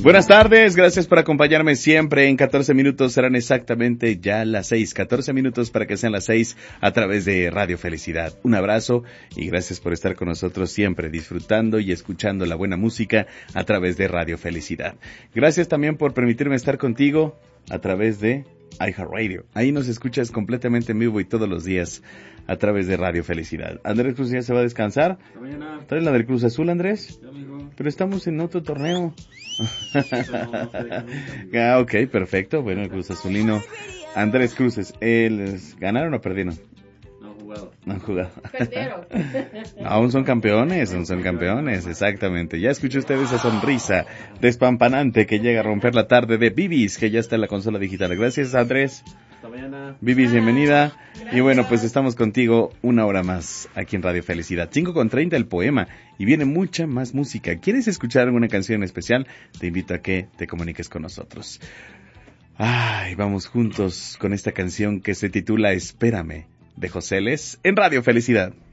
Buenas tardes, gracias por acompañarme siempre. En 14 minutos serán exactamente ya las 6. 14 minutos para que sean las 6 a través de Radio Felicidad. Un abrazo y gracias por estar con nosotros siempre, disfrutando y escuchando la buena música a través de Radio Felicidad. Gracias también por permitirme estar contigo a través de iHeartRadio. Ahí nos escuchas completamente en vivo y todos los días a través de Radio Felicidad. Andrés Cruz ya se va a descansar. ¿Traes la del Cruz Azul, Andrés? Sí, amigo. Pero estamos en otro torneo. Ah, ok, perfecto. Bueno, el Cruz Azulino Andrés Cruces, ¿ganaron o perdieron? No han jugado. Perdieron. Aún son campeones, exactamente. Ya escuchó usted esa sonrisa despampanante que llega a romper la tarde de Bibis, que ya está en la consola digital. Gracias, Andrés. Hasta mañana. Bibis, bienvenida. Y bueno, pues estamos contigo una hora más aquí en Radio Felicidad. 5:30 el poema y viene mucha más música. ¿Quieres escuchar alguna canción especial? Te invito a que te comuniques con nosotros. Ay, vamos juntos con esta canción que se titula Espérame, de José Les, en Radio Felicidad.